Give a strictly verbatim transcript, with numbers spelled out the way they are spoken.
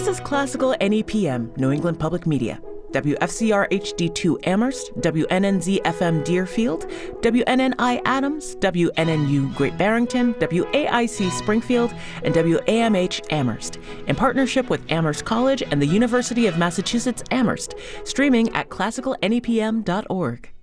is Classical N E P M, New England Public Media. W F C R H D two Amherst, W N N Z F M Deerfield, W N N I Adams, W N N U Great Barrington, W A I C Springfield, and W A M H Amherst, in partnership with Amherst College and the University of Massachusetts Amherst, streaming at classical N E P M dot org.